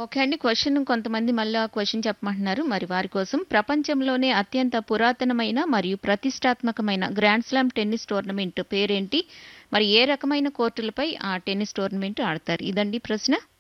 Okay అండి. కొంతమంది మళ్ళా క్వెషన్ చెప్పమంటున్నారు. మరి వారి కోసం ప్రపంచంలోనే అత్యంత పురాతనమైన మరియు ప్రతిష్టాత్మకమైన గ్రాండ్ స్లామ్ టెన్నిస్ టోర్నమెంట్ పేరేంటి? మరి ఏ రకమైన కోర్టులపై ఆ టెన్నిస్ టోర్నమెంట్ ఆడతారు? ఇదండి ప్రశ్న.